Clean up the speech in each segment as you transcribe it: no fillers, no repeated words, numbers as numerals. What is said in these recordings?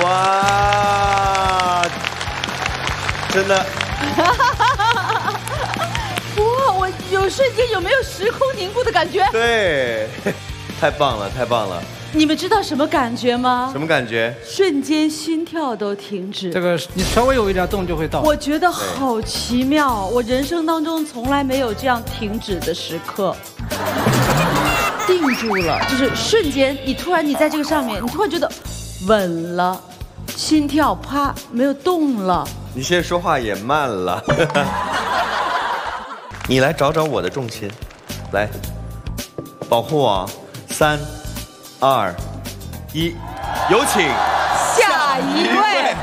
哇，真的。 哇，我有瞬间有没有时空凝固的感觉？ 对，太棒了，太棒了。 你们知道什么感觉吗？ 什么感觉？ 瞬间心跳都停止。 这个你稍微有一点动就会到。 我觉得好奇妙，我人生当中从来没有这样停止的时刻。定住了，就是瞬间，你在这个上面，你突然觉得稳了，心跳啪没有动了。 你现在说话也慢了。你来找找我的重心，来，保护我。3、2、1，有请下一位。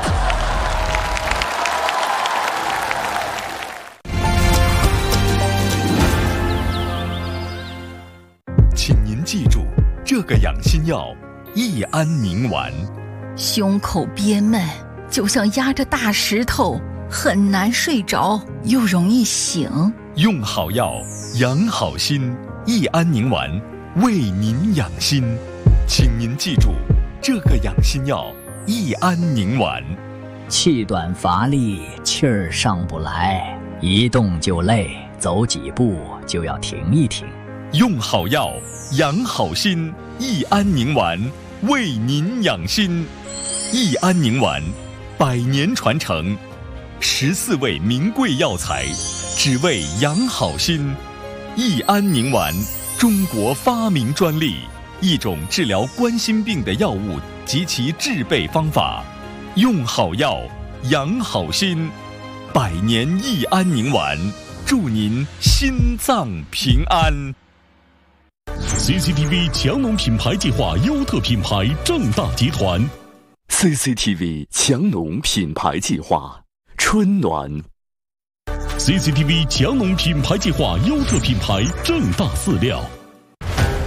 请您记住，这个养心药益安宁丸。 胸口憋闷，就像压着大石头，很难睡着，又容易醒。 用好药，养好心，益安宁丸为您养心。请您记住，这个养心药益安宁丸。 气短乏力，气儿上不来，一动就累，走几步就要停一停。 用好药，养好心，益安宁丸为您养心。益安宁丸100年传承，14味名贵药材，只为养好心。益安宁丸，中国发明专利，一种治疗冠心病的药物及其制备方法。用好药，养好心，100年益安宁丸，祝您心脏平安。CCTV 强农品牌计划优特品牌正大集团。 CCTV 强农品牌计划春暖。 CCTV 强农品牌计划优特品牌正大饲料。